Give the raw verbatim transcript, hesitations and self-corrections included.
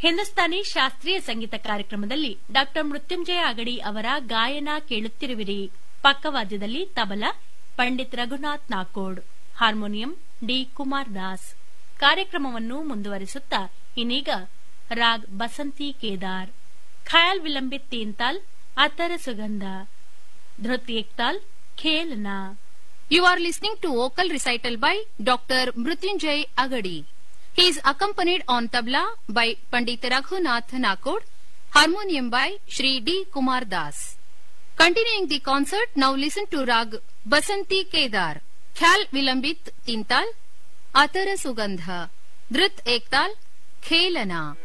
ಹಿಂದೂಸ್ತಾನಿ ಶಾಸ್ತ್ರೀಯ ಸಂಗೀತ ಕಾರ್ಯಕ್ರಮದಲ್ಲಿ ಡಾ ಮೃತ್ಯುಂಜಯ ಅಗಡಿ ಅವರ ಗಾಯನ ಕೇಳುತ್ತಿರುವಿರಿ. ಪಕ್ಕವಾದ್ಯದಲ್ಲಿ ತಬಲಾ ಪಂಡಿತ್ ರಘುನಾಥ್ ನಾಕೋಡ್, ಹಾರ್ಮೋನಿಯಂ ಡಿ ಕುಮಾರ್ ದಾಸ್. ಕಾರ್ಯಕ್ರಮವನ್ನು ಮುಂದುವರಿಸುತ್ತಾ ಇನ್ನೀಗ ರಾಗ್ ಬಸಂತಿ ಕೇದಾರ್, ಖಯಾಲ್ ವಿಲಂಬಿತ್ ತೀನ್ತಾಲ್ ಅತರ ಸುಗಂಧ, ಧೃತ್ Ektaal ಖೇಲ್ನಾ. You are listening to vocal recital by Doctor Mrutyunjay Agadi. He is accompanied on tabla by Pandit Raghunath Nakod, harmonium by Shri D. Kumar Das. Continuing the concert, now listen to Rag Basanti Kedar, Khyal Vilambit Tintal, Atara Sugandha, Dhrit Ektal, Khelana.